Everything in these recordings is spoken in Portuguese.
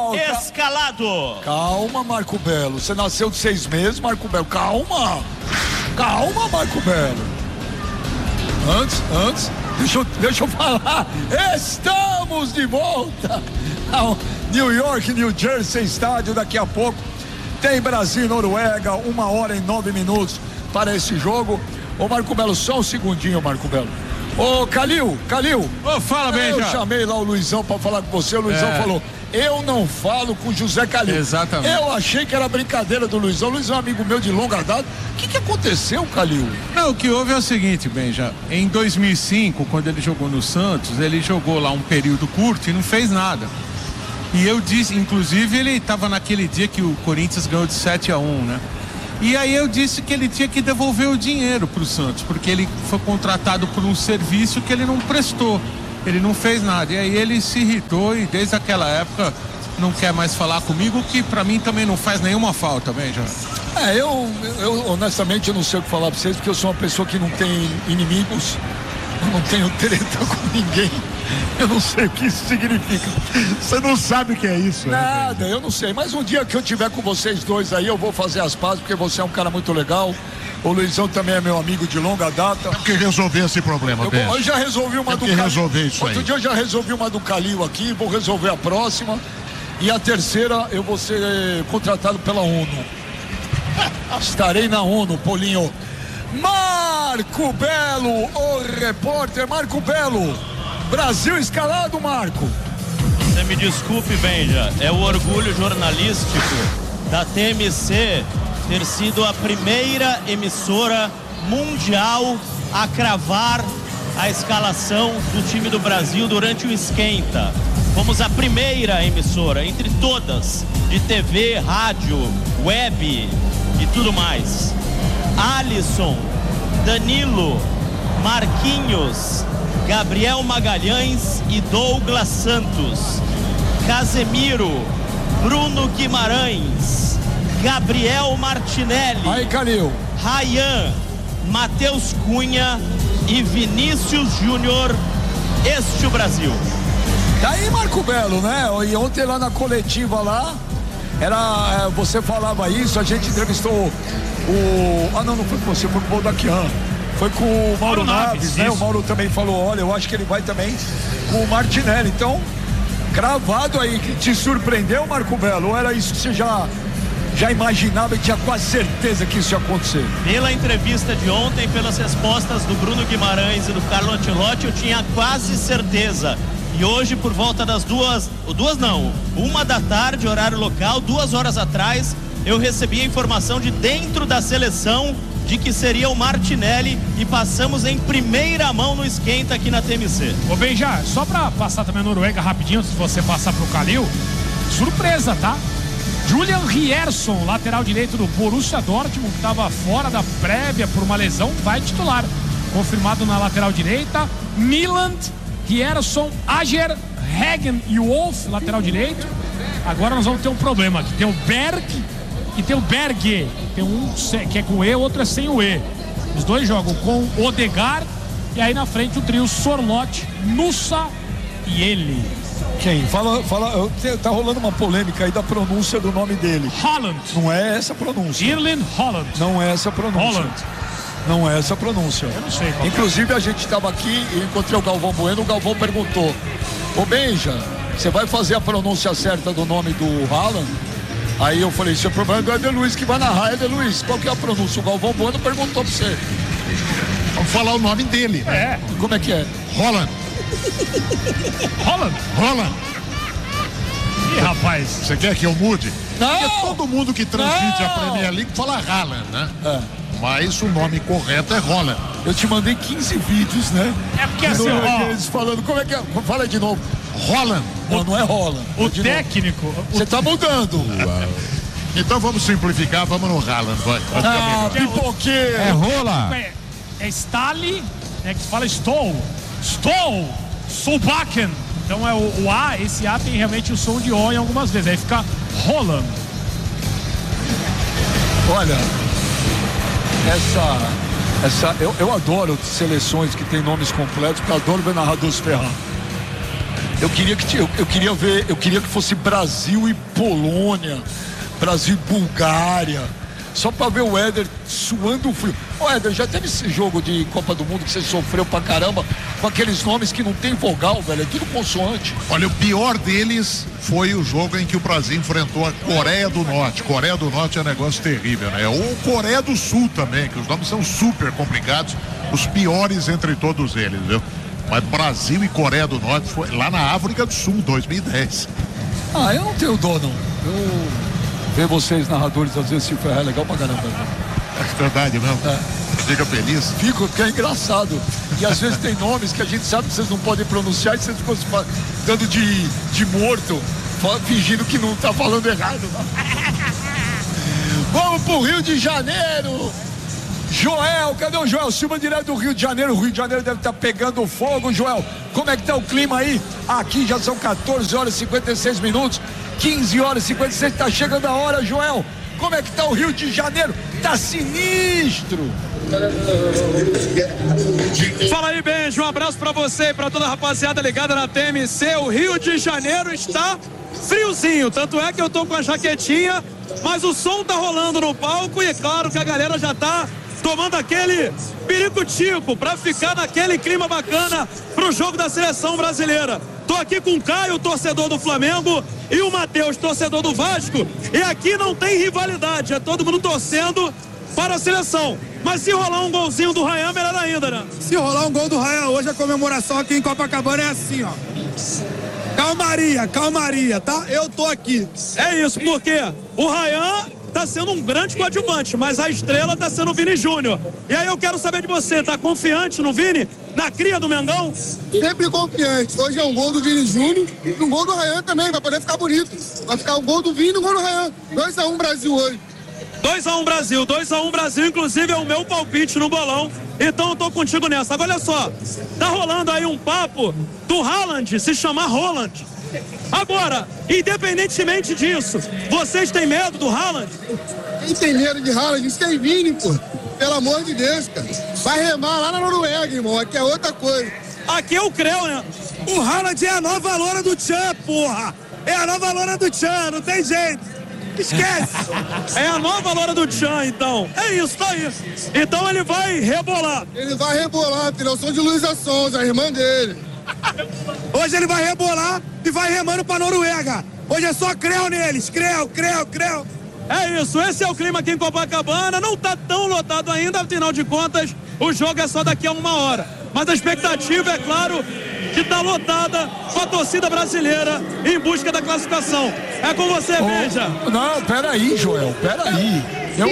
escalado. Calma, Marco Belo. Você nasceu de 6 meses, Marco Belo. Calma, Marco Belo. Antes, deixa eu falar. Estamos de volta ao New York, New Jersey Estádio. Daqui a pouco tem Brasil e Noruega, 1h09 para esse jogo. Ô Marco Belo, só um segundinho, Marco Belo. Ô Calil. Ô, fala, Benja. Eu chamei lá o Luizão para falar com você. O Luizão falou: eu não falo com José Calil. Exatamente. Eu achei que era brincadeira do Luizão. O Luizão é um amigo meu de longa data. O que aconteceu, Calil? Não, o que houve é o seguinte, Benja. Em 2005, quando ele jogou no Santos, ele jogou lá um período curto e não fez nada. E eu disse, inclusive, ele estava naquele dia que o Corinthians ganhou de 7-1, né? E aí eu disse que ele tinha que devolver o dinheiro pro Santos, porque ele foi contratado por um serviço que ele não prestou. Ele não fez nada. E aí ele se irritou e desde aquela época não quer mais falar comigo, que pra mim também não faz nenhuma falta, Benja. Eu honestamente eu não sei o que falar pra vocês, porque eu sou uma pessoa que não tem inimigos. Eu não tenho treta com ninguém. Eu não sei o que isso significa. Você não sabe o que é isso, Nada, eu não sei. Mas um dia que eu tiver com vocês dois aí, eu vou fazer as pazes, porque você é um cara muito legal. O Luizão também é meu amigo de longa data. Tem que resolver esse problema, eu já resolvi uma do Calil. Resolver isso Outro aí. dia eu já resolvi uma do Calil aqui, vou resolver a próxima. E a terceira eu vou ser contratado pela ONU. Estarei na ONU, Polinho. Marco Belo, o repórter Marco Belo. Brasil escalado, Marco. Você me desculpe, Benja, é o orgulho jornalístico da TMC ter sido a primeira emissora mundial a cravar a escalação do time do Brasil durante o esquenta. Fomos a primeira emissora, entre todas, de TV, rádio, web e tudo mais. Alisson, Danilo, Marquinhos, Gabriel Magalhães e Douglas Santos, Casemiro, Bruno Guimarães, Gabriel Martinelli, aí, Calil, Ryan, Matheus Cunha e Vinícius Júnior. Este o Brasil. Tá aí, Marco Belo, né? E ontem lá na coletiva lá, você falava isso, a gente entrevistou não foi com você, foi com o Bodaquian. Foi com o Mauro Naves, né? Isso. O Mauro também falou, olha, eu acho que ele vai também com o Martinelli. Então, cravado aí, que te surpreendeu, Marco Belo? Ou era isso que você já imaginava e tinha quase certeza que isso ia acontecer? Pela entrevista de ontem, pelas respostas do Bruno Guimarães e do Carlo Ancelotti, eu tinha quase certeza. E hoje, por volta das 1 da tarde, horário local, 2 horas atrás, eu recebi a informação de dentro da seleção de que seria o Martinelli e passamos em primeira mão no esquenta aqui na TMC. Ô Benja, só pra passar também a Noruega rapidinho, se você passar pro Calil, surpresa, tá? Julian Rierson, lateral direito do Borussia Dortmund, que estava fora da prévia por uma lesão, vai titular. Confirmado na lateral direita. Milan, Rierson, Ager, Hagen e Wolf, lateral direito. Agora nós vamos ter um problema aqui. Tem o Berg e tem o Berge. Tem um que é com E, o outro é sem o E. Os dois jogam com Odegaard e aí na frente o trio Sorloth, Nusa e ele. Quem? Fala, tá rolando uma polêmica aí da pronúncia do nome dele. Haaland. Não é essa a pronúncia. Erling Haaland. Não é essa a pronúncia. Haaland. Não é essa a pronúncia. Eu não sei. Inclusive a gente estava aqui e encontrei o Galvão Bueno. O Galvão perguntou: ô Benja, você vai fazer a pronúncia certa do nome do Haaland? Aí eu falei: seu problema do Eder Luiz que vai narrar. Eder Luiz, qual que é a pronúncia? O Galvão Bueno perguntou pra você. Vamos falar o nome dele, né? É. Como é que é? Haaland. Haaland. Ih, rapaz. Você quer que eu mude? Não! Porque todo mundo que transmite a Premier League fala Haaland, né? É. Mas o nome correto é Haaland. Eu te mandei 15 vídeos, né? É porque assim, eles falando, como é que é? Fala de novo. Haaland. Não é Haaland. O técnico. Você tá mudando. Então vamos simplificar, vamos no Haaland, vai. Pipoqueiro. É rola. É Stali, né, que fala Solbakken. Então é o A, esse A tem realmente o som de O em algumas vezes. Aí fica Haaland. Olha, eu adoro seleções que tem nomes completos, porque eu adoro ver narradores ferrar. Eu queria que fosse Brasil e Polônia, Brasil e Bulgária, só pra ver o Éder suando frio. Ô Éder, já teve esse jogo de Copa do Mundo que você sofreu pra caramba com aqueles nomes que não tem vogal, velho, é tudo consoante. Olha, o pior deles foi o jogo em que o Brasil enfrentou a Coreia do Norte. Coreia do Norte é um negócio terrível, né? Ou Coreia do Sul também, que os nomes são super complicados, os piores entre todos eles, viu? Mas Brasil e Coreia do Norte foi lá na África do Sul, 2010. Ah, eu não tenho dó, não. Eu ver vocês narradores às vezes se ferrar é legal pra caramba. É verdade mesmo? É. Fica feliz? Fico, porque é engraçado. E às vezes tem nomes que a gente sabe que vocês não podem pronunciar e vocês ficam dando de morto, fingindo que não tá falando errado. Vamos pro Rio de Janeiro. Joel, cadê o Joel Silva, direto do Rio de Janeiro? O Rio de Janeiro deve estar pegando fogo, Joel. Como é que tá o clima aí? Aqui já são 14 horas e 56 minutos, 15 horas e 56, tá chegando a hora, Joel. Como é que tá o Rio de Janeiro? Tá sinistro. Fala aí, Benjo, um abraço pra você e pra toda a rapaziada ligada na TMC. O Rio de Janeiro está friozinho, tanto é que eu tô com a jaquetinha, mas o som tá rolando no palco e é claro que a galera já tá tomando aquele piricutico pra ficar naquele clima bacana pro jogo da seleção brasileira. Tô aqui com o Caio, torcedor do Flamengo, e o Matheus, torcedor do Vasco, e aqui não tem rivalidade, é todo mundo torcendo para a seleção. Mas se rolar um golzinho do Ryan, melhor ainda, né? Se rolar um gol do Ryan hoje, a comemoração aqui em Copacabana é assim, ó. Calmaria, tá? Eu tô aqui. É isso, porque o Ryan tá sendo um grande coadjuvante, mas a estrela tá sendo o Vini Júnior. E aí eu quero saber de você, tá confiante no Vini? Na cria do Mengão? Sempre confiante. Hoje é um gol do Vini Júnior e um gol do Ryan também, vai poder ficar bonito. Vai ficar o gol do Vini e o gol do Ryan. 2-1 Brasil hoje. 2-1 Brasil, 2-1 Brasil, inclusive é o meu palpite no bolão. Então eu tô contigo nessa. Agora olha só, tá rolando aí um papo do Haaland se chamar Roland. Agora, independentemente disso, vocês têm medo do Haaland? Quem tem medo de Haaland? Isso tem Vini, pô. Pelo amor de Deus, cara. Vai remar lá na Noruega, irmão. Aqui é outra coisa. Aqui é o Creu, né? O Haaland é a nova loura do Tchan, porra. É a nova loura do Tchan, não tem jeito. Esquece. É a nova loura do Tchan, então. É isso, tá aí. Então ele vai rebolar. Ele vai rebolar, filho. Eu sou de Luísa Sonza, a irmã dele. Hoje ele vai rebolar e vai remando pra Noruega. Hoje é só Creu neles. Creu. É isso, esse é o clima aqui em Copacabana. Não tá tão lotado ainda, afinal de contas, o jogo é só daqui a 1 hora. Mas a expectativa, é claro, que tá lotada com a torcida brasileira em busca da classificação. É com você, Benja. Não, peraí, Joel, peraí.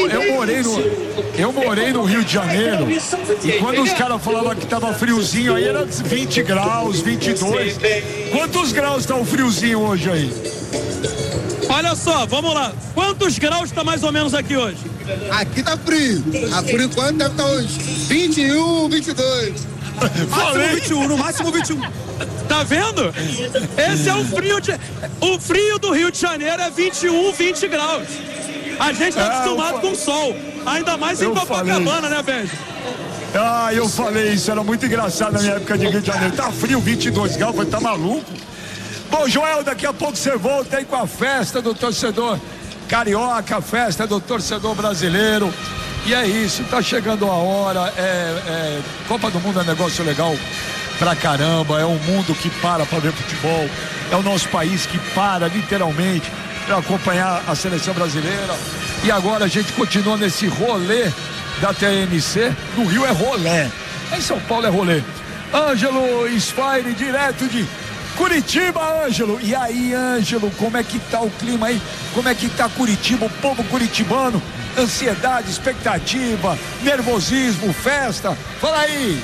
Eu morei no Rio de Janeiro e quando os caras falavam que tava friozinho aí era 20 graus, 22. Quantos graus tá o friozinho hoje aí? Olha só, vamos lá. Quantos graus tá mais ou menos aqui hoje? Aqui tá frio. Por enquanto deve estar hoje 21, 22. Falei. 21, no máximo 21. Tá vendo? Esse é o frio o frio do Rio de Janeiro é 21, 20 graus. A gente tá acostumado com o sol. Ainda mais em Copacabana, né, Benja? Ah, eu falei isso, era muito engraçado na minha época de Rio de Janeiro. Tá frio, 22 graus, mas tá maluco? Bom, Joel, daqui a pouco você volta aí com a festa do torcedor carioca, a festa do torcedor brasileiro. E é isso, tá chegando a hora. Copa do Mundo é um negócio legal pra caramba. É um mundo que para pra ver futebol. É o nosso país que para, literalmente, pra acompanhar a seleção brasileira. E agora a gente continua nesse rolê da TMC. No Rio é rolê. Em São Paulo é rolê. Ângelo Sfire, direto de Curitiba, Ângelo. E aí, Ângelo, como é que tá o clima aí? Como é que tá Curitiba, o povo curitibano? Ansiedade, expectativa, nervosismo, festa. Fala aí.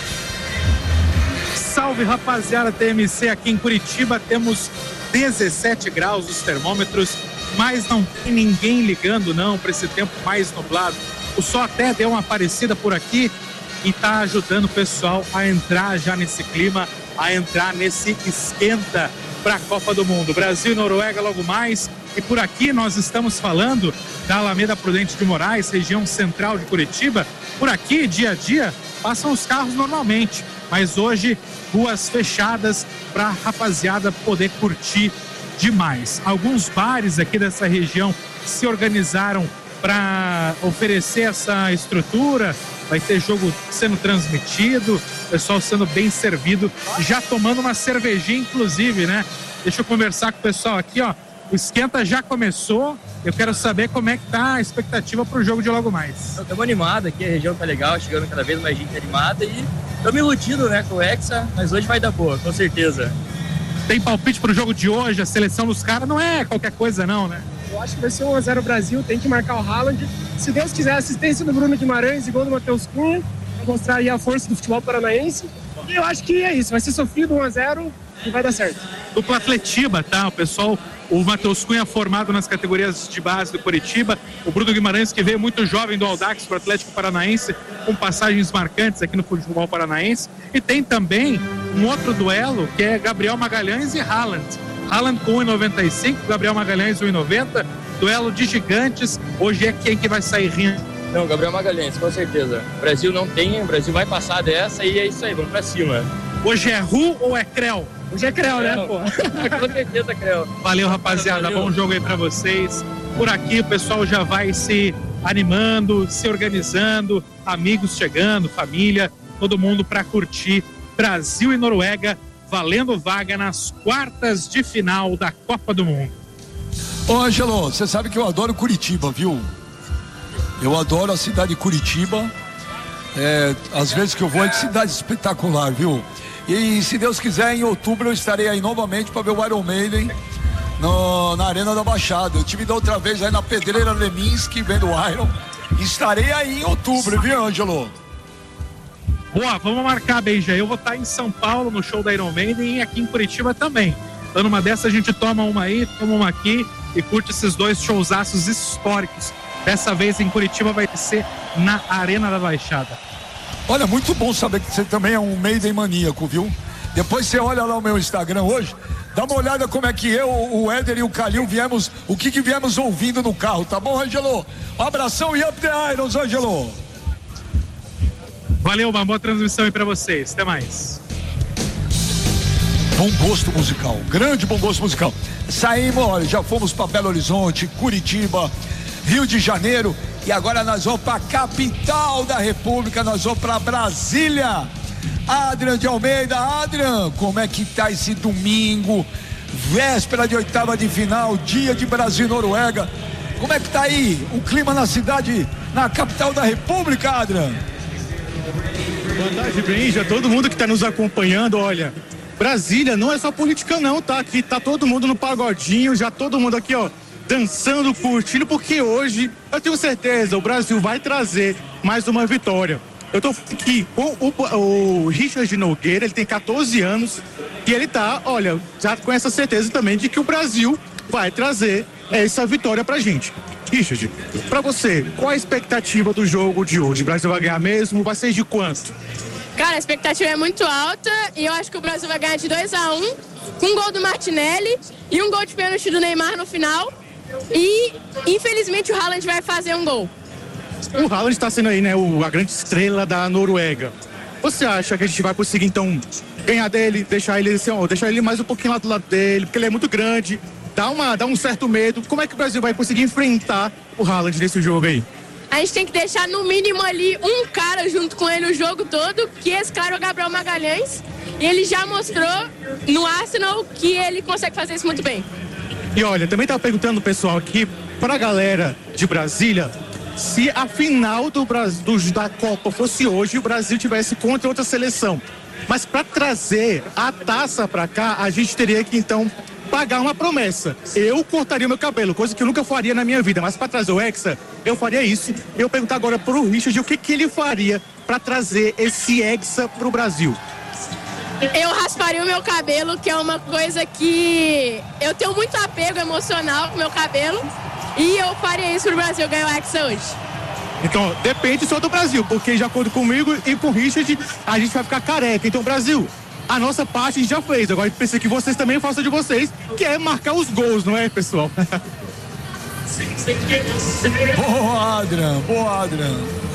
Salve, rapaziada TMC. Aqui em Curitiba temos 17 graus os termômetros, mas não tem ninguém ligando não para esse tempo mais nublado. O sol até deu uma aparecida por aqui e tá ajudando o pessoal a entrar já nesse clima, a entrar nesse esquenta para a Copa do Mundo. Brasil e Noruega logo mais. E por aqui nós estamos falando da Alameda Prudente de Moraes, região central de Curitiba. Por aqui, dia a dia, passam os carros normalmente. mas hoje ruas fechadas para a rapaziada poder curtir demais. Alguns bares aqui dessa região se organizaram para oferecer essa estrutura. Vai ter jogo sendo transmitido, pessoal sendo bem servido, já tomando uma cervejinha inclusive, né? Deixa eu conversar com o pessoal aqui, ó. O esquenta já começou. Eu quero saber como é que tá a expectativa pro jogo de logo mais. Estamos animados aqui, a região tá legal, chegando cada vez mais gente animada e estamos iludidos, né, com o Hexa, mas hoje vai dar boa, com certeza. Tem palpite pro jogo de hoje? A seleção dos caras não é qualquer coisa não, né? Eu acho que vai ser 1-0 Brasil, tem que marcar o Haaland. Se Deus quiser, assistência do Bruno Guimarães e gol do Matheus Cunha, vai mostrar aí a força do futebol paranaense. E eu acho que é isso, vai ser sofrido 1-0 e vai dar certo. Dupla Atletiba, tá? O pessoal, o Matheus Cunha formado nas categorias de base do Coritiba, o Bruno Guimarães que veio muito jovem do Audax para o Atlético Paranaense, com passagens marcantes aqui no futebol paranaense. E tem também um outro duelo que é Gabriel Magalhães e Haaland. Haaland com 1,95, Gabriel Magalhães 1,90, duelo de gigantes. Hoje é quem que vai sair rindo? Não, Gabriel Magalhães, com certeza. O Brasil não tem, o Brasil vai passar dessa e é isso aí, vamos pra cima. Hoje é Ru ou é Creu? Hoje é Creu, né, pô? Com certeza, Creu. Valeu, rapaziada, valeu. Bom jogo aí pra vocês. Por aqui o pessoal já vai se animando, se organizando, amigos chegando, família, todo mundo pra curtir Brasil e Noruega, valendo vaga nas quartas de final da Copa do Mundo. Ô, Ângelo, você sabe que eu adoro Curitiba, viu? Eu adoro a cidade de Curitiba. Às vezes que eu vou é de cidade espetacular, viu? E se Deus quiser, em outubro eu estarei aí novamente para ver o Iron Maiden na Arena da Baixada. Eu tive da outra vez aí na Pedreira Leminski, vendo o Iron. Estarei aí em outubro, viu, Ângelo? Boa, vamos marcar, Beija. Eu vou estar em São Paulo no show da Iron Maiden e aqui em Curitiba também. Então numa dessa a gente toma uma aí, toma uma aqui e curte esses dois showzaços históricos. Dessa vez em Curitiba vai ser na Arena da Baixada. Olha, muito bom saber que você também é um Maiden maníaco, viu? Depois você olha lá o meu Instagram hoje, dá uma olhada como é que eu, o Éder e o Calil viemos, o que viemos ouvindo no carro, tá bom, Ângelo? Um abração e up the Irons, Ângelo! Valeu, uma boa transmissão aí pra vocês, até mais. Bom gosto musical, grande bom gosto musical. Saímos, olha, já fomos pra Belo Horizonte, Curitiba, Rio de Janeiro e agora nós vamos para a capital da República, nós vamos para Brasília. Adrian de Almeida, Adrian, como é que tá esse domingo, véspera de oitava de final, dia de Brasil e Noruega? Como é que tá aí o clima na cidade, na capital da República, Adrian? Boa tarde, Benja, todo mundo que está nos acompanhando, olha, Brasília não é só política não, tá? Aqui tá todo mundo no pagodinho, já todo mundo aqui, ó, dançando, curtindo, porque hoje eu tenho certeza o Brasil vai trazer mais uma vitória. Eu tô aqui com o Richard Nogueira, ele tem 14 anos e ele tá, olha, já com essa certeza também de que o Brasil vai trazer essa vitória pra gente. Richard, pra você, qual a expectativa do jogo de hoje? O Brasil vai ganhar mesmo? Vai ser de quanto? Cara, a expectativa é muito alta e eu acho que o Brasil vai ganhar de 2-1, com um gol do Martinelli e um gol de pênalti do Neymar no final. E, infelizmente, o Haaland vai fazer um gol. O Haaland está sendo aí, né, a grande estrela da Noruega. Você acha que a gente vai conseguir, então, ganhar dele, deixar ele mais um pouquinho lá do lado dele, porque ele é muito grande, dá um certo medo. Como é que o Brasil vai conseguir enfrentar o Haaland nesse jogo aí? A gente tem que deixar, no mínimo, ali um cara junto com ele o jogo todo, que esse cara é o Gabriel Magalhães, e ele já mostrou no Arsenal que ele consegue fazer isso muito bem. E olha, também estava perguntando o pessoal aqui, para a galera de Brasília, se a final da Copa fosse hoje e o Brasil tivesse contra outra seleção. Mas para trazer a taça para cá, a gente teria que então pagar uma promessa. Eu cortaria meu cabelo, coisa que eu nunca faria na minha vida, mas para trazer o Hexa, eu faria isso. Eu perguntar agora para o Richard o que ele faria para trazer esse Hexa para o Brasil. Eu rasparia o meu cabelo, que é uma coisa que eu tenho muito apego emocional com o meu cabelo, e eu faria isso pro Brasil ganhar o Hexa hoje. Então, depende só do Brasil, porque de acordo comigo e com o Richard, a gente vai ficar careca. Então, Brasil, a nossa parte a gente já fez, agora a gente precisa que vocês também façam de vocês, que é marcar os gols, não é, pessoal? Boa, Adrian, boa, Adrian.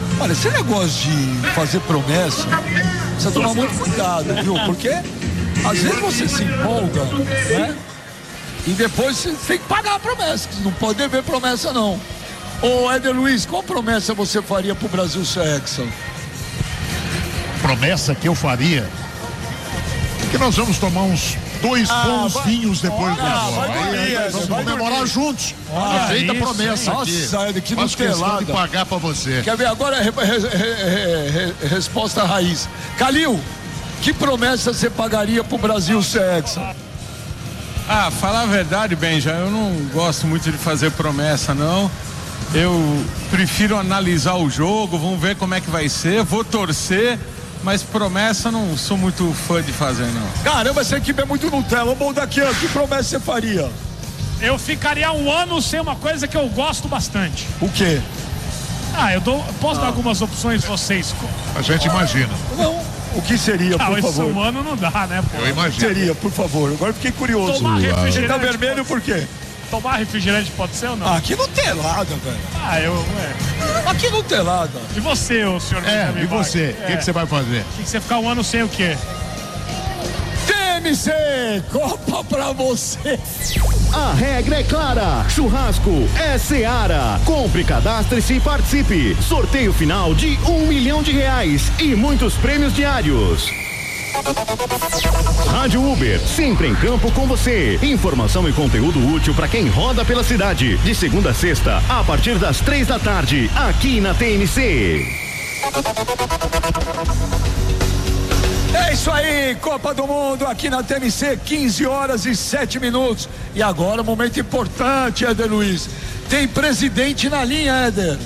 Olha, esse negócio de fazer promessa, precisa tomar muito cuidado, viu? Porque às vezes você se empolga, né? E depois você tem que pagar a promessa, você não pode dever promessa, não. Ô, Éder Luiz, qual promessa você faria pro Brasil ser hexa? Promessa que eu faria? Que nós vamos tomar uns 2 bons vinhos depois do jogo. Aí vamos comemorar juntos. Feita a promessa aqui. Nossa, Éder, que faço questão de Nutelada. pagar pra você. Quer ver agora a resposta raiz. Calil, que promessa você pagaria pro Brasil ser hexa? Falar a verdade, Benja, eu não gosto muito de fazer promessa, não. Eu prefiro analisar o jogo, vamos ver como é que vai ser, vou torcer, mas promessa não sou muito fã de fazer, não. Caramba, essa equipe é muito Nutella. Bom, daqui, que promessa você faria? Eu ficaria 1 ano sem uma coisa que eu gosto bastante. O quê? Posso dar algumas opções vocês? A gente imagina. Não, o que seria, por favor? Esse 1 ano não dá, né, pô? Eu imagino. Seria, por favor, agora fiquei curioso. Tomar refrigerante. Você tá vermelho por quê? Tomar refrigerante pode ser ou não? Que Nutelada, velho. Que Nutelada. E você, o senhor? E você? O que você vai fazer? Tem que você ficar 1 ano sem o quê? TMC, Copa pra você. A regra é clara. Churrasco é Seara. Compre, cadastre-se e participe. Sorteio final de R$1 milhão e muitos prêmios diários. Rádio Uber, sempre em campo com você. Informação e conteúdo útil para quem roda pela cidade. De segunda a sexta, a partir das 3 da tarde, aqui na TMC. É isso aí, Copa do Mundo aqui na TMC, 15h07. E agora, momento importante, Éder Luiz. Tem presidente na linha, Éder.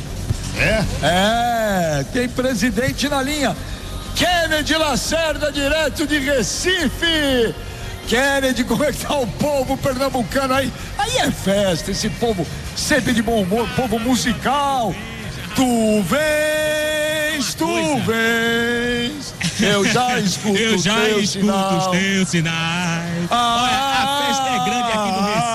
Tem presidente na linha. Kennedy Lacerda, direto de Recife. Kennedy, como é que tá o povo pernambucano aí? Aí é festa, esse povo sempre de bom humor, povo musical. Tu vens. Eu já escuto os teus sinais. Olha, a festa é grande aqui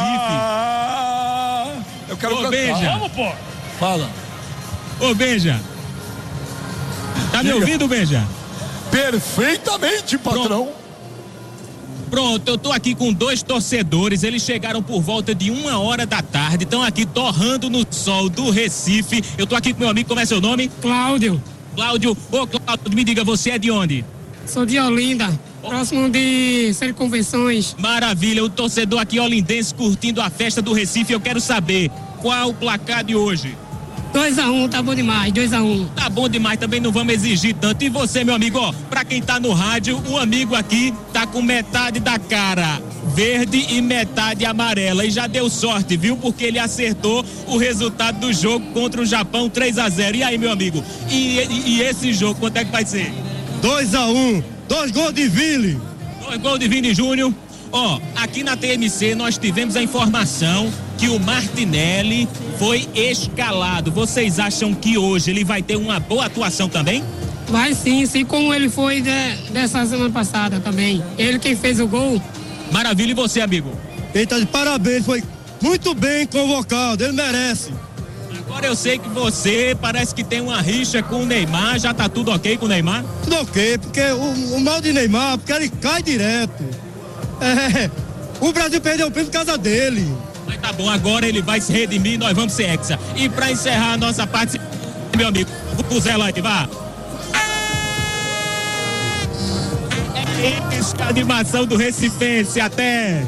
no Recife. Eu quero cantar. Benja. Vamos, pô. Fala. Ô, Benja. Tá me ouvindo, Benja? Perfeitamente, patrão. Pronto, eu tô aqui com 2 torcedores, eles chegaram por volta de 1h da tarde, estão aqui torrando no sol do Recife. Eu tô aqui com meu amigo, como é seu nome? Cláudio. Cláudio, me diga, você é de onde? Sou de Olinda, próximo de Série Convenções. Maravilha, o torcedor aqui olindense curtindo a festa do Recife. Eu quero saber qual o placar de hoje. 2-1, tá bom demais, 2-1. Tá bom demais, também não vamos exigir tanto. E você, meu amigo, pra quem tá no rádio, o amigo aqui tá com metade da cara verde e metade amarela. E já deu sorte, viu? Porque ele acertou o resultado do jogo contra o Japão, 3-0. E aí, meu amigo? E esse jogo, quanto é que vai ser? 2-1, 2 gols de Vili. 2 gols de Vini Júnior. Aqui na TMC nós tivemos a informação que o Martinelli foi escalado. Vocês acham que hoje ele vai ter uma boa atuação também? Vai sim, como ele foi dessa semana passada também. Ele quem fez o gol. Maravilha, e você, amigo? Ele tá de parabéns, foi muito bem convocado, ele merece. Agora eu sei que você parece que tem uma rixa com o Neymar, já tá tudo ok com o Neymar? Tudo ok, porque o mal de Neymar, porque ele cai direto. O Brasil perdeu o prêmio por causa dele. Mas tá bom, agora ele vai se redimir, nós vamos ser hexa. E pra encerrar a nossa parte, meu amigo, o Zé Light, vá. É isso, a animação do Recifense, até.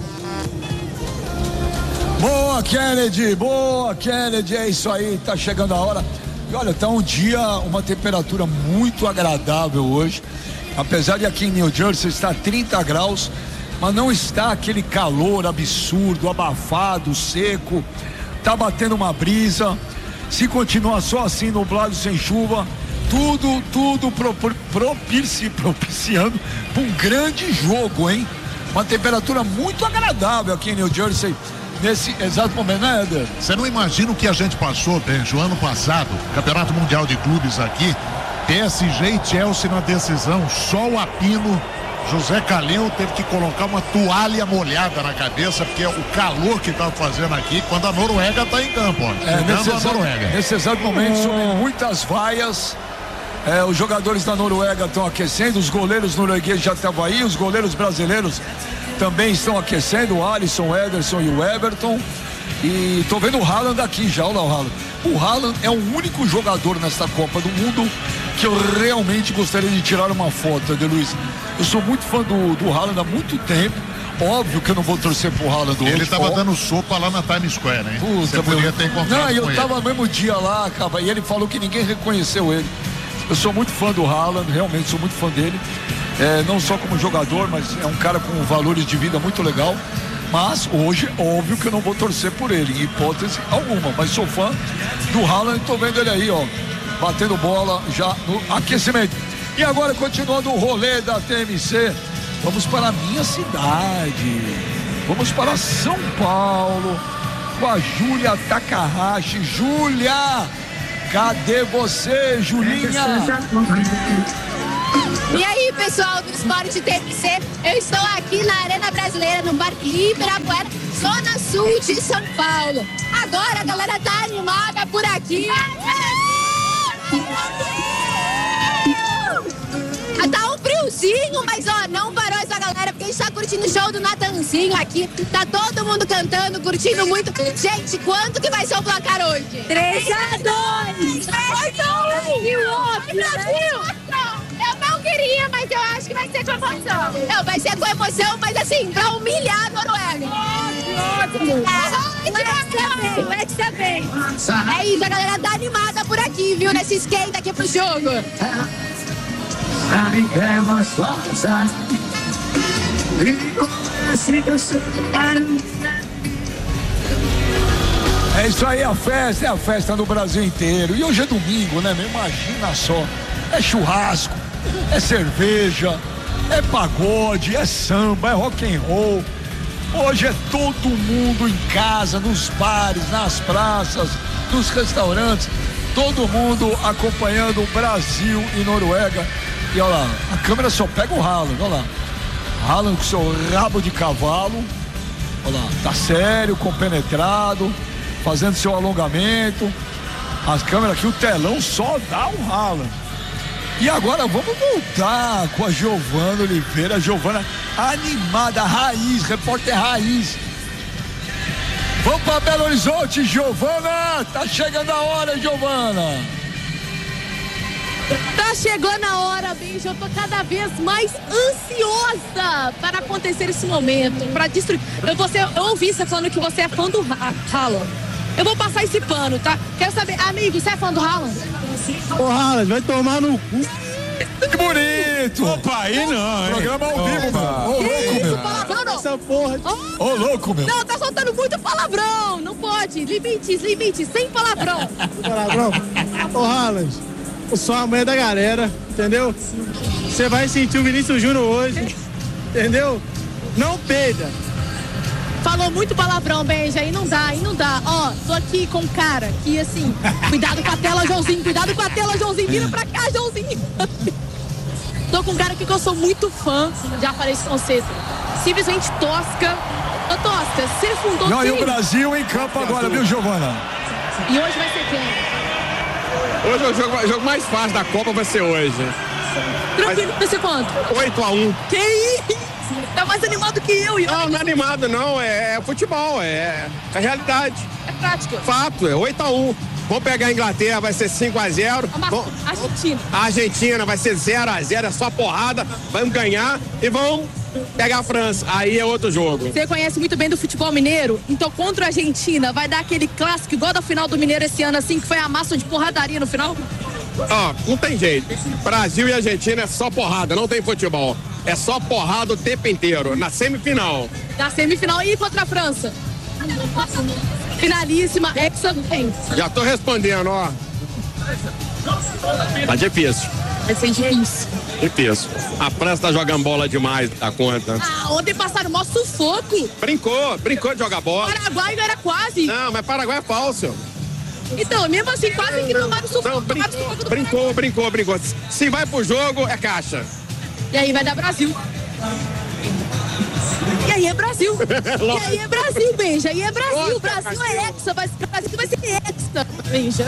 Boa, Kennedy, é isso aí, tá chegando a hora. E olha, tá um dia, uma temperatura muito agradável hoje. Apesar de aqui em New Jersey estar 30 graus, mas não está aquele calor absurdo, abafado, seco. Tá batendo uma brisa. Se continuar só assim, nublado, sem chuva, tudo propiciando para um grande jogo, hein? Uma temperatura muito agradável aqui em New Jersey nesse exato momento, né, Éder? Você não imagina o que a gente passou, Benjo, ano passado, Campeonato Mundial de Clubes aqui, PSG e Chelsea na decisão, sol a pino, José Calil teve que colocar uma toalha molhada na cabeça, porque é o calor que tá fazendo aqui quando a Noruega tá em campo, ó. Nesse exato momento, sobem muitas vaias. Os jogadores da Noruega estão aquecendo, os goleiros noruegueses já estavam aí, os goleiros brasileiros também estão aquecendo, o Alisson, o Ederson e o Everton. E tô vendo o Haaland aqui já, olha lá o Haaland. O Haaland é o único jogador nesta Copa do Mundo que eu realmente gostaria de tirar uma foto, Luiz. Eu sou muito fã do Haaland há muito tempo. Óbvio que eu não vou torcer pro Haaland hoje. Ele tava dando sopa lá na Times Square, hein? Puta, você poderia ter encontrado com ele. Não, eu tava ele. no mesmo dia lá, cara, e ele falou que ninguém reconheceu ele. Eu sou muito fã do Haaland, realmente sou muito fã dele. Não só como jogador, mas é um cara com valores de vida muito legal. Mas hoje, óbvio que eu não vou torcer por ele, em hipótese alguma. Mas sou fã do Haaland, tô vendo ele aí, ó, batendo bola já no aquecimento. E agora, continuando o rolê da TMC, vamos para a minha cidade. Vamos para São Paulo com a Júlia Takahashi. Júlia, cadê você, Julinha? E aí, pessoal do Esporte TMC, eu estou aqui na Arena Brasileira, no Parque Ibirapuera, Zona Sul de São Paulo. Agora a galera tá animada por aqui. Tá um friozinho, mas ó, não parou essa galera, porque a gente tá curtindo o show do Natanzinho aqui. Tá todo mundo cantando, curtindo muito. Gente, quanto que vai ser o placar hoje? 3-2! 3-2! E o outro, Brasil! Eu não queria, mas eu acho que vai ser com emoção. Não, vai ser com emoção, mas assim, pra humilhar a Noruega. Ótimo! Vai ser bem. É isso, a galera tá animada por aqui, viu? Nesse skate aqui pro jogo. É isso aí, é a festa no Brasil inteiro. E hoje é domingo, né? Imagina só. É churrasco, é cerveja, é pagode, é samba, é rock and roll. Hoje é todo mundo em casa, nos bares, nas praças, nos restaurantes. Todo mundo acompanhando o Brasil e Noruega. E olha lá, a câmera só pega o Haaland, olha lá. Haaland com seu rabo de cavalo. Olha lá, tá sério, compenetrado, fazendo seu alongamento. As câmeras aqui, o telão só dá o Haaland. E agora vamos voltar com a Giovana Oliveira. Giovana animada, raiz, repórter raiz. Vamos para Belo Horizonte, Giovana. Tá chegando a hora, Giovana. Tá chegando a hora, bicho. Eu tô cada vez mais ansiosa para acontecer esse momento, para destruir. Eu ouvi você falando que você é fã do Haaland. Eu vou passar esse pano, tá? Quero saber, amigo, você é fã do Haaland? Ô, Haaland, vai tomar no cu. Que bonito! Opa, aí não, hein? Programa ao vivo, meu. Ô, louco, meu. Palavrão, não. Essa porra. Ô, louco, meu. Não, tá soltando muito palavrão. Não pode. Limites, sem palavrão. Palavrão? Ô, Haaland, eu sou a mãe da galera, entendeu? Você vai sentir o Vinícius Júnior hoje, entendeu? Não peida. Falou muito palavrão, Benja, aí não dá. Ó, tô aqui com um cara que, assim, cuidado com a tela, Joãozinho, vira pra cá, Joãozinho. Tô com um cara aqui que eu sou muito fã, já falei isso com vocês, simplesmente Tosca. Ô, Tosca, você fundou... Não, e o Brasil em campo agora, viu, Giovana? E hoje vai ser quem? Hoje o jogo mais fácil da Copa vai ser hoje. Tranquilo, vai ser quanto? 8-1. Que isso? Tá mais animado que eu. Não é animado não, é futebol, é realidade. É prática. Fato, é 8-1. Vamos pegar a Inglaterra, vai ser 5-0. Argentina. A Argentina vai ser 0-0, é só porrada. Vamos ganhar e vamos pegar a França. Aí é outro jogo. Você conhece muito bem do futebol mineiro, então contra a Argentina vai dar aquele clássico igual da final do Mineiro esse ano, assim, que foi a massa de porradaria no final? Ó, não tem jeito. Brasil e Argentina é só porrada, não tem futebol. É só porrada o tempo inteiro, na semifinal. Na semifinal e contra a França? Finalíssima, Já tô respondendo, ó. Tá difícil. Vai ser difícil. Difícil. A França tá jogando bola demais, dá conta. Ah, ontem passaram o maior sufoco. Brincou de jogar bola. Paraguai era quase. Não, mas Paraguai é falso. Então, mesmo assim, quase que tomaram sufoco. Brincou. Se vai pro jogo, é caixa. E aí vai dar Brasil. E aí é Brasil. E aí é Brasil, Benja. E é Brasil. Brasil é hexa. Brasil vai ser hexa, Benja.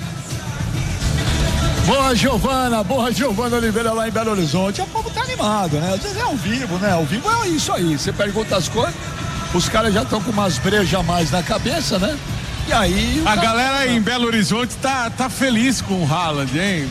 Boa, Giovana Oliveira lá em Belo Horizonte. O povo tá animado, né? Às vezes é ao vivo, né? Ao vivo é isso aí. Você pergunta as coisas, os caras já estão com umas brejas a mais na cabeça, né? E aí... A galera aí em Belo Horizonte tá feliz com o Haaland, hein?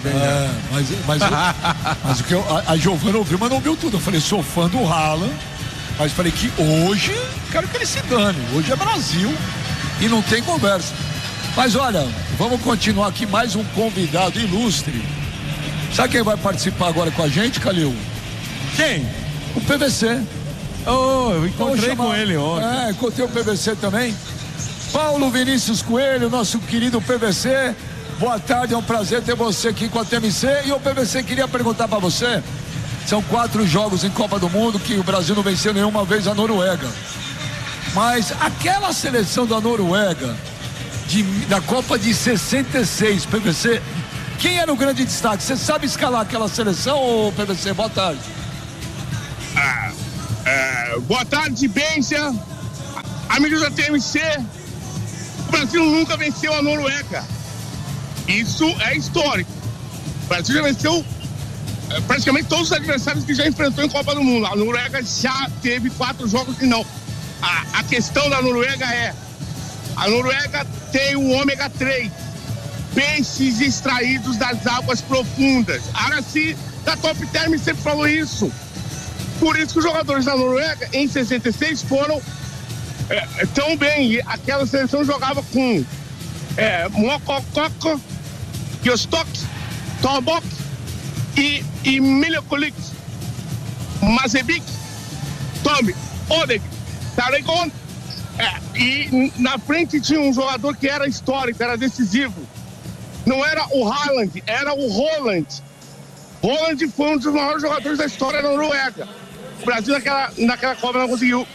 Mas o que a Giovana ouviu, mas não ouviu tudo. Eu falei, sou fã do Haaland, mas falei que hoje, quero que ele se dane. Hoje é Brasil e não tem conversa. Mas olha, vamos continuar aqui, mais um convidado ilustre. Sabe quem vai participar agora com a gente, Calil? Quem? O PVC. Eu encontrei com ele ontem. Encontrei o PVC também. Paulo Vinícius Coelho, nosso querido PVC. Boa tarde, é um prazer ter você aqui com a TMC. E o PVC queria perguntar para você. São 4 jogos em Copa do Mundo que o Brasil não venceu nenhuma vez a Noruega. Mas aquela seleção da Noruega, da Copa de 66, PVC, quem era o grande destaque? Você sabe escalar aquela seleção, ou PVC? Boa tarde. Boa tarde, Benja. Amigos da TMC. O Brasil nunca venceu a Noruega. Isso é histórico. O Brasil já venceu praticamente todos os adversários que já enfrentou em Copa do Mundo. A Noruega já teve 4 jogos e não. A questão da Noruega é: a Noruega tem o ômega 3, peixes extraídos das águas profundas. A Araci da Top Term sempre falou isso. Por isso que os jogadores da Noruega, em 66, foram tão bem. Aquela seleção jogava com Mokokoko, Gjostok, Torbok e Miljokovic, Mazebik, Tommy, Odeg, Taregon. E na frente tinha um jogador que era histórico, era decisivo. Não era o Haaland, era o Roland. Roland foi um dos maiores jogadores da história da Noruega. O Brasil naquela Copa não conseguiu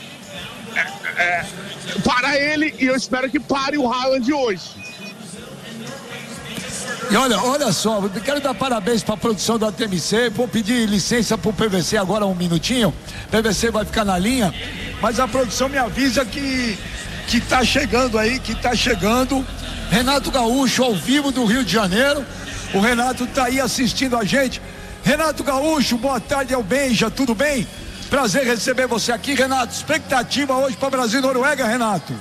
parar ele, e eu espero que pare o Haaland hoje. E olha só, eu quero dar parabéns para a produção da TMC. Vou pedir licença para o PVC agora um minutinho. O PVC vai ficar na linha, mas a produção me avisa que tá chegando aí, Renato Gaúcho ao vivo do Rio de Janeiro. O Renato tá aí assistindo a gente. Renato Gaúcho, boa tarde, é o Benja, tudo bem? Prazer receber você aqui, Renato. Expectativa hoje para Brasil e Noruega, Renato?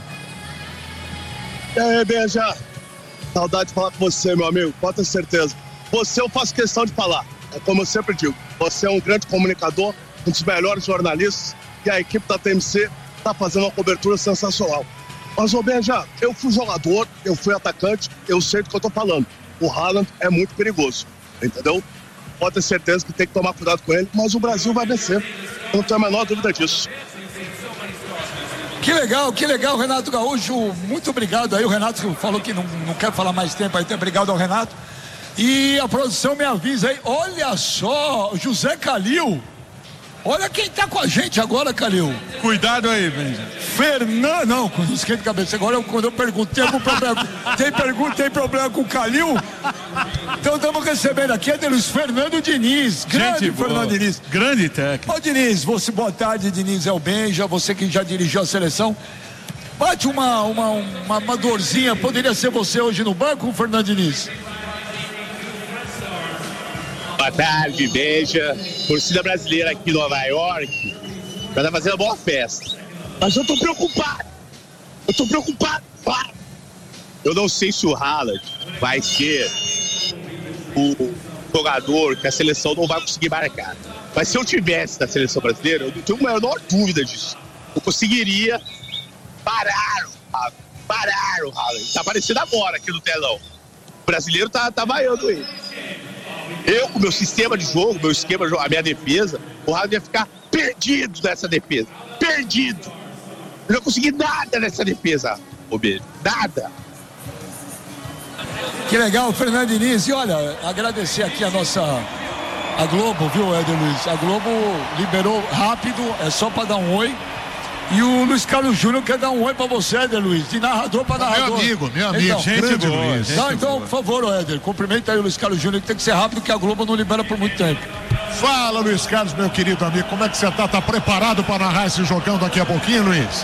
E aí, Benja? Saudade de falar com você, meu amigo, pode ter certeza. Você eu faço questão de falar, como eu sempre digo. Você é um grande comunicador, um dos melhores jornalistas, e a equipe da TMC está fazendo uma cobertura sensacional. Mas, ô Benja, eu fui jogador, eu fui atacante, eu sei do que eu tô falando. O Haaland é muito perigoso, entendeu? Pode ter certeza que tem que tomar cuidado com ele, mas o Brasil vai vencer. Eu não tenho a menor dúvida disso. Que legal, Renato Gaúcho, muito obrigado aí. O Renato falou que não quer falar mais tempo aí, obrigado ao Renato. E a produção me avisa aí, olha só, José Calil. Olha quem tá com a gente agora, Calil. Cuidado aí, Benja. Fernando, não, quando esquenta a cabeça. Agora quando eu pergunto, tem algum problema? Tem problema com o Calil? Então estamos recebendo aqui é Luiz Fernando Diniz. Grande Fernando Diniz. Grande técnico. Ô Diniz, boa tarde, Diniz, é o Benja, você que já dirigiu a seleção. Bate uma dorzinha, poderia ser você hoje no banco, Fernando Diniz? Boa tarde, Benja. Torcida brasileira aqui em Nova York já tá fazendo uma boa festa. Mas eu tô preocupado. Eu não sei se o Haaland vai ser o jogador que a seleção não vai conseguir marcar. Mas se eu tivesse na seleção brasileira, eu não tenho a menor dúvida disso. Eu conseguiria parar o Haaland. Tá aparecendo agora aqui no telão. O brasileiro tá vaiando ele. Eu, com o meu sistema de jogo, a minha defesa, o Haaland ia ficar perdido nessa defesa. Perdido. Eu não consegui nada nessa defesa, Roberto. Nada. Que legal, Fernando Diniz. E olha, agradecer aqui a Globo, viu, Éder Luiz? A Globo liberou rápido, é só para dar um oi. E o Luiz Carlos Júnior quer dar um oi pra você, Éder Luiz, de narrador pra narrador. Meu amigo, então, gente boa. Então, por favor, Éder, cumprimenta aí o Luiz Carlos Júnior, que tem que ser rápido, que a Globo não libera por muito tempo. Fala, Luiz Carlos, meu querido amigo, como é que você tá? Tá preparado pra narrar esse jogão daqui a pouquinho, Luiz?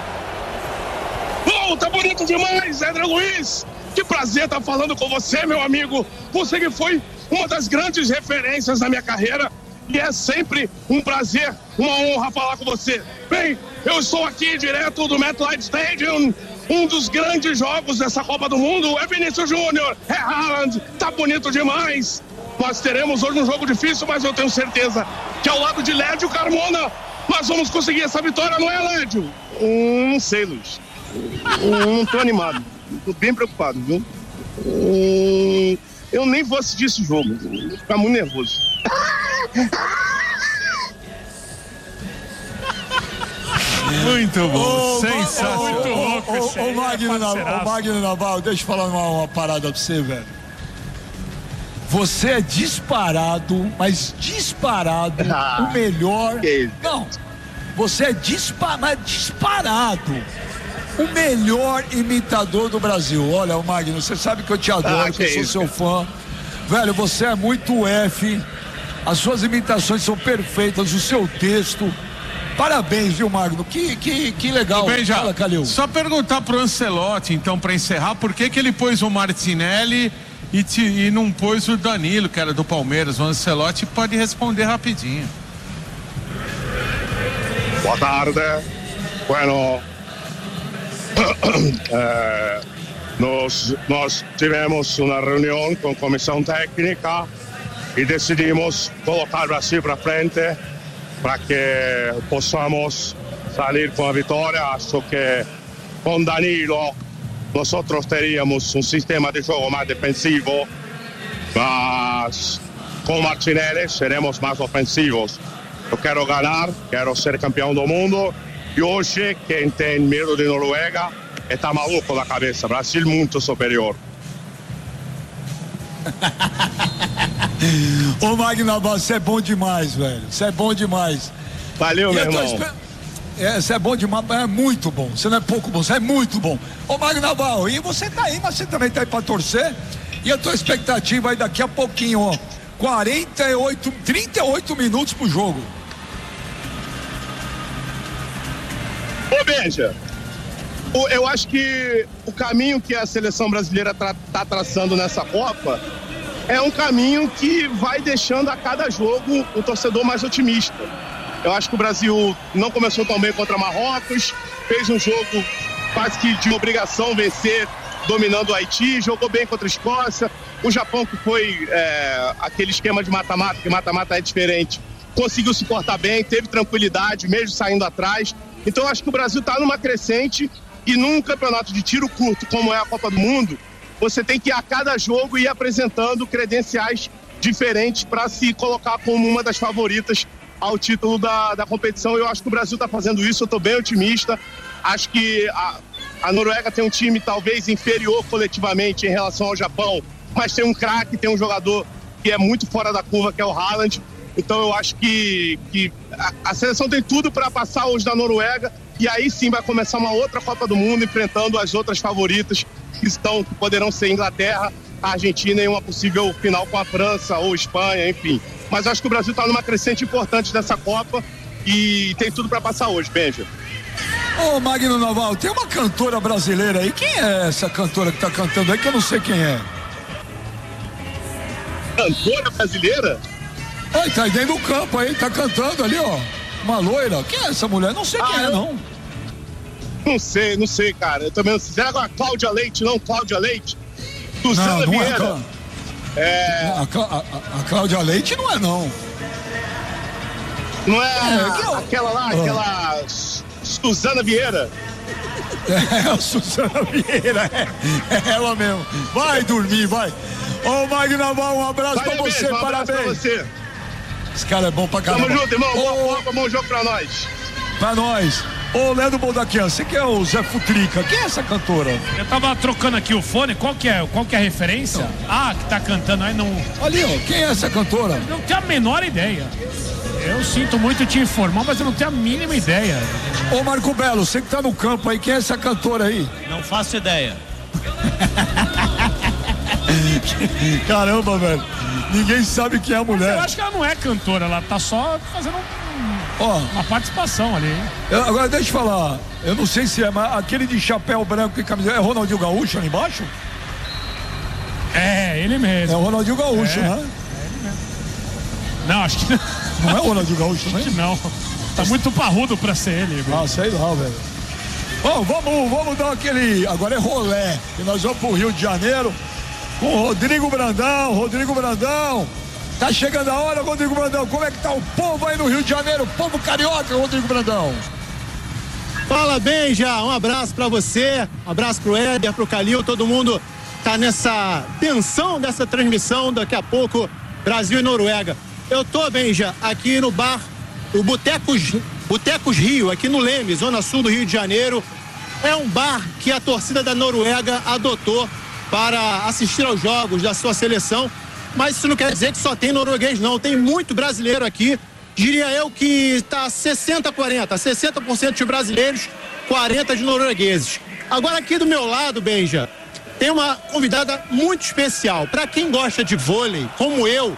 Bom, tá bonito demais, Éder Luiz. Que prazer estar falando com você, meu amigo. Você que foi uma das grandes referências na minha carreira. E é sempre um prazer, uma honra falar com você. Bem, eu estou aqui direto do MetLife Stadium. Um dos grandes jogos dessa Copa do Mundo é Vinícius Júnior, é Haaland, tá bonito demais. Nós teremos hoje um jogo difícil, mas eu tenho certeza que ao lado de Lédio Carmona, nós vamos conseguir essa vitória, não é, Lédio? Não sei, Luiz. Não tô animado. Tô bem preocupado, viu? Eu nem vou assistir esse jogo. Vou ficar muito nervoso. Muito bom, sensacional. Ô Magno Naval, deixa eu falar uma parada pra você, velho. Você é disparado, mas disparado, o melhor. Não, você é disparado. O melhor imitador do Brasil. Olha, o Magno, você sabe que eu te adoro, que eu sou seu fã. Velho, você é muito F. As suas imitações são perfeitas, o seu texto. Parabéns, viu, Magno? Que legal. Bem, já. Fala, Calil. Só perguntar pro Ancelotti, então, pra encerrar, por que ele pôs o Martinelli e não pôs o Danilo, que era do Palmeiras? O Ancelotti pode responder rapidinho. Boa tarde. Bueno, nós tivemos uma reunião com a comissão técnica e decidimos colocar o Brasil para frente para que possamos sair com a vitória. Acho que com Danilo nós teríamos um sistema de jogo mais defensivo, mas com Martinelli seremos mais ofensivos. Eu quero ganhar, quero ser campeão do mundo. E hoje, quem tem medo de Noruega está maluco da cabeça. Brasil muito superior. Ô Magno, você é bom demais, velho. Você é bom demais. Valeu, meu irmão. Você é bom demais, é muito bom. Você não é pouco bom, você é muito bom. Ô Magno Naval, e você tá aí, mas você também tá aí pra torcer? E a tua expectativa aí daqui a pouquinho, ó. 38 minutos pro jogo. Ô, Benja, eu acho que o caminho que a seleção brasileira tá traçando nessa Copa é um caminho que vai deixando a cada jogo o torcedor mais otimista. Eu acho que o Brasil não começou tão bem contra Marrocos, fez um jogo quase que de obrigação vencer, dominando o Haiti, jogou bem contra a Escócia. O Japão, que foi aquele esquema de mata-mata, que mata-mata é diferente, conseguiu se portar bem, teve tranquilidade, mesmo saindo atrás. Então eu acho que o Brasil está numa crescente e num campeonato de tiro curto, como é a Copa do Mundo, você tem que a cada jogo ir apresentando credenciais diferentes para se colocar como uma das favoritas ao título da competição. Eu acho que o Brasil está fazendo isso, eu estou bem otimista. Acho que a Noruega tem um time talvez inferior coletivamente em relação ao Japão, mas tem um craque, tem um jogador que é muito fora da curva, que é o Haaland. Então eu acho que a seleção tem tudo para passar hoje da Noruega e aí sim vai começar uma outra Copa do Mundo enfrentando as outras favoritas que poderão ser Inglaterra, a Argentina e uma possível final com a França ou Espanha, enfim. Mas eu acho que o Brasil está numa crescente importante dessa Copa e tem tudo para passar hoje, Benja. Ô Magno Naval, tem uma cantora brasileira aí. Quem é essa cantora que tá cantando aí que eu não sei quem é? Cantora brasileira? Oi, tá aí dentro do campo aí, tá cantando ali, ó. Uma loira. Quem é essa mulher? Não sei quem é, não. Não sei, cara. Eu também não sei. Será que é a Cláudia Leite, não? Cláudia Leite? Suzana Vieira. A Cláudia Leite não é, não. Não é aquela lá, aquela Suzana Vieira? É, a Suzana Vieira, é ela mesmo. Vai dormir, vai. Ô, Magno Naval, um abraço pra você, mesmo, parabéns. Pra você. Esse cara é bom pra caramba. Tamo junto, irmão. Bom jogo pra nós. Pra nós. Ô, Leandro Boldaquian, você que é o Zé Futrica, quem é essa cantora? Eu tava trocando aqui o fone, qual que é a referência? Que tá cantando aí não... Ali, ó, quem é essa cantora? Não tenho a menor ideia. Eu sinto muito te informar, mas eu não tenho a mínima ideia. Ô Marco Belo, você que tá no campo aí, quem é essa cantora aí? Não faço ideia. Caramba, velho. Ninguém sabe quem é a mulher. Eu acho que ela não é cantora, ela tá só fazendo uma participação ali, hein? Agora deixa eu falar. Eu não sei se é, mas aquele de chapéu branco e camiseta é Ronaldinho Gaúcho ali embaixo? É, ele mesmo. É o Ronaldinho Gaúcho, né? É ele mesmo. Não, acho que não. Não é o Ronaldinho Gaúcho também? Acho que não. Tá muito parrudo pra ser ele. Ah, sei lá, velho. Bom, vamos dar aquele... Agora é rolé. E nós vamos pro Rio de Janeiro com o Rodrigo Brandão. Rodrigo Brandão. Tá chegando a hora, Rodrigo Brandão. Como é que tá o povo aí no Rio de Janeiro? O povo carioca, Rodrigo Brandão. Fala bem, já. Um abraço pra você. Um abraço pro Éder, pro Calil. Todo mundo tá nessa tensão dessa transmissão. Daqui a pouco, Brasil e Noruega. Eu tô, Benja, aqui no bar, o Botecos Rio, aqui no Leme, zona sul do Rio de Janeiro. É um bar que a torcida da Noruega adotou para assistir aos jogos da sua seleção. Mas isso não quer dizer que só tem norueguês, não. Tem muito brasileiro aqui. Diria eu que tá 60-40. 60% de brasileiros, 40% de noruegueses. Agora aqui do meu lado, Benja, tem uma convidada muito especial. Para quem gosta de vôlei, como eu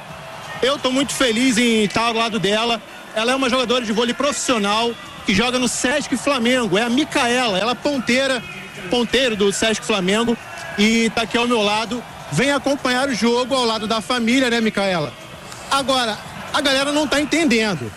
tô muito feliz em estar ao lado dela. Ela é uma jogadora de vôlei profissional que joga no Sesc Flamengo. É a Micaela, ela é ponteiro do Sesc Flamengo e tá aqui ao meu lado. Vem acompanhar o jogo ao lado da família, né, Micaela? Agora, a galera não tá entendendo.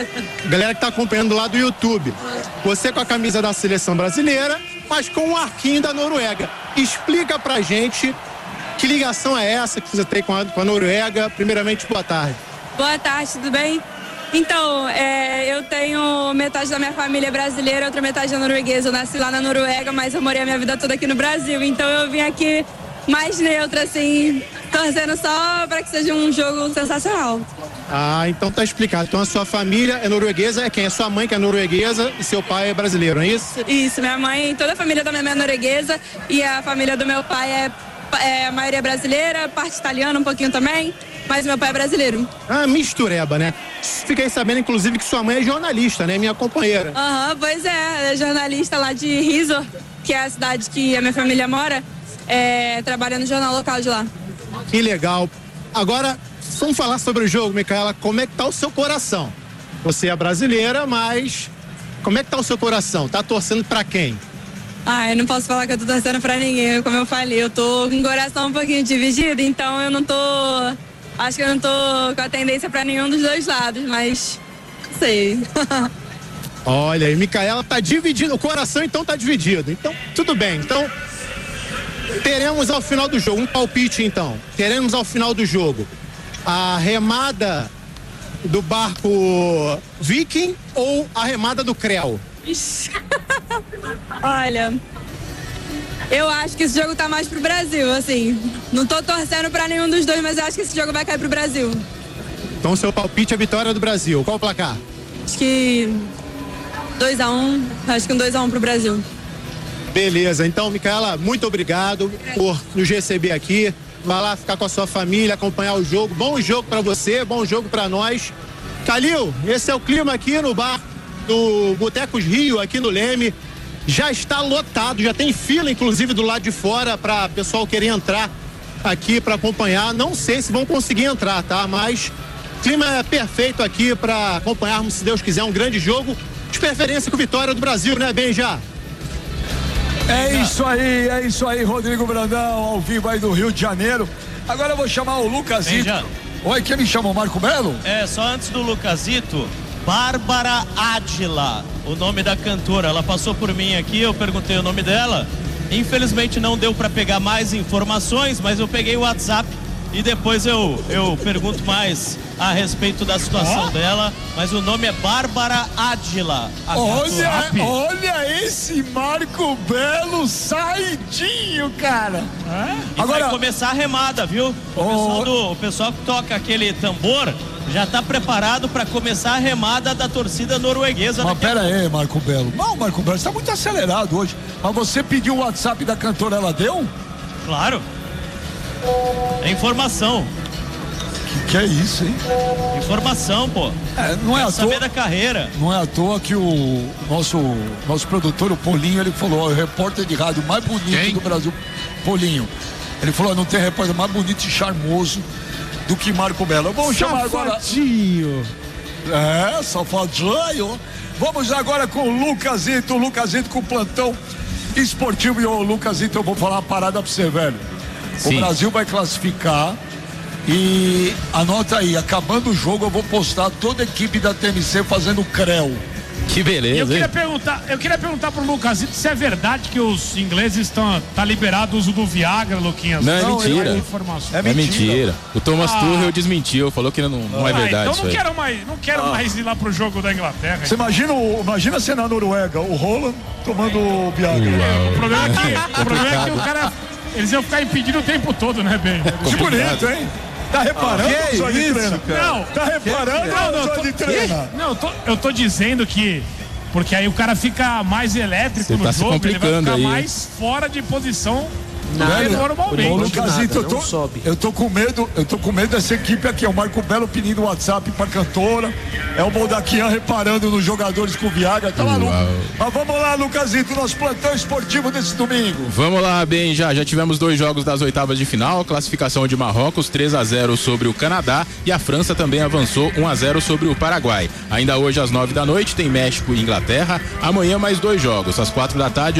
A galera que tá acompanhando lá do YouTube. Você com a camisa da seleção brasileira, mas com o arquinho da Noruega. Explica pra gente que ligação é essa que você tem com a Noruega. Primeiramente, boa tarde. Boa tarde, tudo bem? Então, eu tenho metade da minha família brasileira, outra metade é norueguesa. Eu nasci lá na Noruega, mas eu morei a minha vida toda aqui no Brasil. Então eu vim aqui mais neutra, assim, torcendo só para que seja um jogo sensacional. Ah, então tá explicado. Então a sua família é norueguesa, é quem? É sua mãe que é norueguesa e seu pai é brasileiro, não é isso? Isso, minha mãe, toda a família da minha mãe é norueguesa e a família do meu pai é a maioria brasileira, parte italiana um pouquinho também, mas meu pai é brasileiro. Ah, mistureba, né? Fiquei sabendo, inclusive, que sua mãe é jornalista, né? Minha companheira. Aham, pois é jornalista lá de Risor, que é a cidade que a minha família mora, trabalha no jornal local de lá. Que legal. Agora, vamos falar sobre o jogo, Micaela. Como é que tá o seu coração? Você é brasileira, mas como é que tá o seu coração? Tá torcendo pra quem? Eu não posso falar que eu tô torcendo pra ninguém, como eu falei, eu tô com o coração um pouquinho dividido, então eu não tô, acho que eu não tô com a tendência pra nenhum dos dois lados, mas não sei. Olha aí, Micaela tá dividido, o coração então tá dividido, então tudo bem, então teremos ao final do jogo, um palpite então, teremos ao final do jogo a remada do barco Viking ou a remada do Creu? Olha, eu acho que esse jogo tá mais pro Brasil, assim. Não tô torcendo pra nenhum dos dois, mas eu acho que esse jogo vai cair pro Brasil. Então seu palpite é a vitória do Brasil. Qual o placar? Acho que 2-1, acho que um 2-1 pro Brasil. Beleza, então, Micaela, muito obrigado por nos receber aqui. Vai lá ficar com a sua família, acompanhar o jogo. Bom jogo pra você, bom jogo pra nós. Calil, esse é o clima aqui no bar do Botecos Rio, aqui no Leme. Já está lotado, já tem fila, inclusive, do lado de fora para pessoal querer entrar aqui para acompanhar. Não sei se vão conseguir entrar, tá? Mas o clima é perfeito aqui para acompanharmos, se Deus quiser, um grande jogo. De preferência com vitória do Brasil, né, Benja? É isso aí, Rodrigo Brandão, ao vivo aí do Rio de Janeiro. Agora eu vou chamar o Lucasito. Oi, quem me chamou? Marco Belo? Só antes do Lucasito, Bárbara Ádila, o nome da cantora. Ela passou por mim aqui, eu perguntei o nome dela. Infelizmente não deu para pegar mais informações, mas eu peguei o WhatsApp e depois eu pergunto mais a respeito da situação dela. Mas o nome é Bárbara Ádila. Olha esse Marco Belo saidinho, cara. Agora vai começar a remada, viu? O pessoal que toca aquele tambor já está preparado para começar a remada da torcida norueguesa. Mas pera aí, Marco Belo. Não, Marco Belo, você tá muito acelerado hoje. Mas você pediu o WhatsApp da cantora, ela deu? Claro. É informação. Que é isso, hein? Informação, pô. Não é à saber toa, da carreira. Não é à toa que o nosso produtor, o Polinho, ele falou, o repórter de rádio mais bonito do Brasil, Polinho. Ele falou, não tem repórter mais bonito e charmoso do que Marco Belo. Vamos chamar agora... Safadinho. Safadinho. Vamos agora com o Lucasito com o plantão esportivo. E o Lucasito, eu vou falar uma parada pra você, velho. Sim. O Brasil vai classificar e anota aí, acabando o jogo eu vou postar toda a equipe da TMC fazendo creu. Que beleza. E eu queria perguntar pro Lucasito se é verdade que os ingleses tá liberado o uso do Viagra, Luquinhas. Não, é mentira. É mentira. O Thomas Tuchel desmentiu, falou que não é verdade. Então não quero mais ir lá pro jogo da Inglaterra. Você imagina você na Noruega, o Roland tomando Viagra. O problema é que o cara, eles iam ficar impedindo o tempo todo, né, Ben? Que bonito, hein? Tá reparando que só de isso, treino? cara? Não, tá reparando só de treino? Não, eu tô dizendo que porque aí o cara fica mais elétrico Você no tá jogo, ele vai ficar aí, mais fora de posição Velho, normalmente. Ô, Lucasito, eu tô com medo dessa equipe aqui. É o Marco Belo pedindo WhatsApp pra cantora. É o Moldaquian reparando nos jogadores com Viagra. Tá maluco? Mas vamos lá, Lucasito, nosso plantão esportivo desse domingo. Vamos lá, bem, já tivemos 2 jogos das oitavas de final. Classificação de Marrocos, 3-0 sobre o Canadá. E a França também avançou 1-0 sobre o Paraguai. Ainda hoje, às 9 da noite, tem México e Inglaterra. Amanhã, mais 2 jogos. Às 4 da tarde,